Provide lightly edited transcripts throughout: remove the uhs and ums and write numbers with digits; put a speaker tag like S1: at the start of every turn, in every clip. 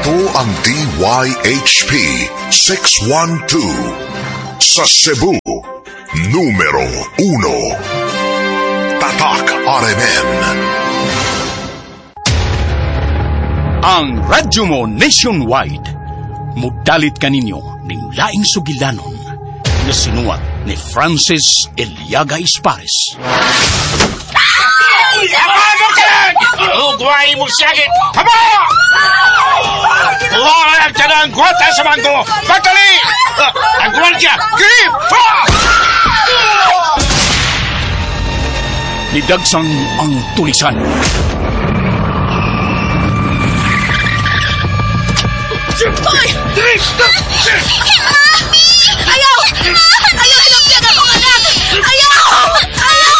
S1: Ito ang DYHP 612 sa Cebu, numero 1. Tatak RMN.
S2: Ang radyo mo nationwide, mudalit kaninyo ning laing sugilanon na sinuwat ni Francis Eliaga Espares.
S3: Ugway mo sakit! Haba! Huwag ka ng gwata sa bangko! Pagkali! Ang gwardya! Grip!
S2: Nidagsang ang tulisan.
S4: Hoy! Ayaw! Ayaw! Hinagyan akong anak! Ayaw! Ayaw!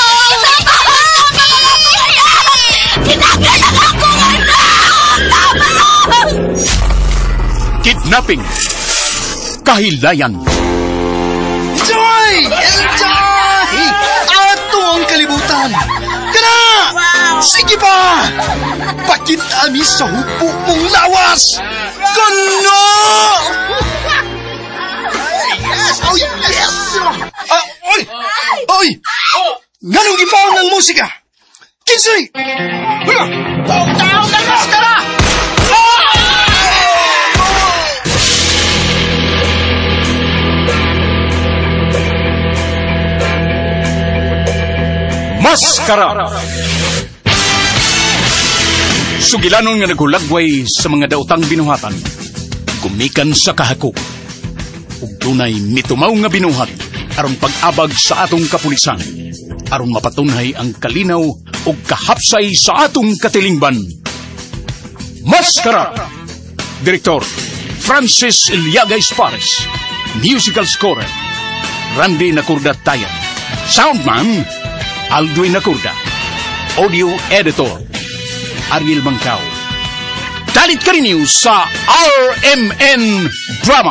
S4: Hinagyan akong anak! Tama!
S2: Kidnapping. Kahilayan.
S5: Joy! Enjoy! Ato ang kalibutan! Kana! Sige pa! Bakit ami sa hupo mong lawas? Gano! Yes! Oh, yes! Oy! Oy! Ganong gipaw ng musika? Kinsay! Tao ng maskara!
S2: Maskara. Sugilanon nga nagulagway sa mga daotang binuhatan, gumikan sa kahakog. Ug dunay mitumaw nga binuhat aron pag-abag sa atong kapulisan, aron mapatunhay ang kalinaw ug kahapsay sa atong katilingban. Maskara. Direktor Francis Eliaga Espares. Musical scorer Randy Nacurda Tayan. Soundman Aldwin Nacurda. Audio editor Ariel Bangkao. Dalit ka rin sa RMN Drama.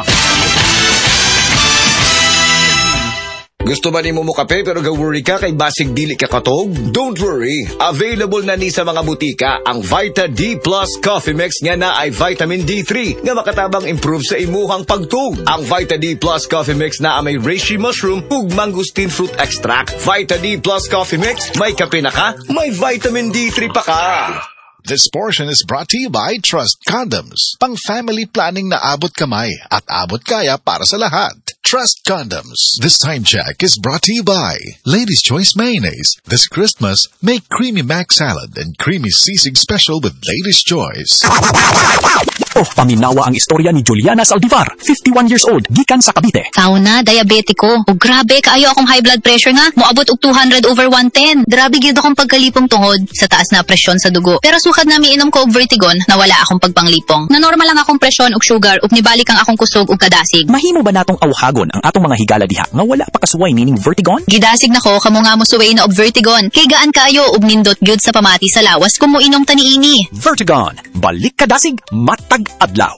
S6: Gusto ba ni mo kape pero ga-worry ka kay basig dili ka katog? Don't worry. Available na ni sa mga butika ang Vita D Plus Coffee Mix nga na ay vitamin D3 nga makatabang improve sa imuhang pagtug. Ang Vita D Plus Coffee Mix na may reishi mushroom ug mangosteen fruit extract. Vita D Plus Coffee Mix, may kape na ka, may vitamin D3 pa ka.
S1: This portion is brought to you by Trust Condoms. Pang-family planning na abot kamay at abot kaya para sa lahat. Trust Condoms. This time check is brought to you by Ladies' Choice Mayonnaise. This Christmas, make Creamy Mac Salad and Creamy Sisig Special with Ladies' Choice.
S7: Paminawa ang istorya ni Juliana Saldivar, 51 years old, gikan sa Cavite.
S4: Tao na, diabetiko. O grabe, kaayo akong high blood pressure nga. Moabot og 200/110. Grabe gyud akong pagkalipong tungod sa taas na presyon sa dugo. Pero sukad na miinom ko og Vertigon, nawala akong pagpanglipong. Na normal lang akong presyon og sugar ug nibalik ang akong kusog ug kadasig.
S7: Mahimo ba natong awhagon ang atong mga higala diha nga wala pa kasuway nining Vertigon?
S4: Gidasig nako kamo nga mo suway na og Vertigon. Kay gaan kaayo ug nindot gyud sa pamati sa lawas kung moinom ta niini.
S7: Vertigon, balik kadasig, matag adlaw.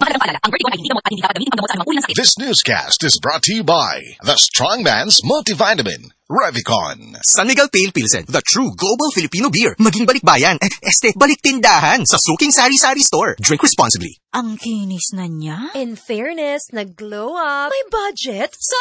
S1: This newscast is brought to you by the Strongman's Multivitamin, Revicon.
S8: San Miguel Pale Pilsen, the true global Filipino beer. Maging balikbayan, balik tindahan sa Suking Sari-Sari Store. Drink responsibly.
S9: Ang kinis na niya.
S10: In fairness, nag-glow up.
S9: May budget?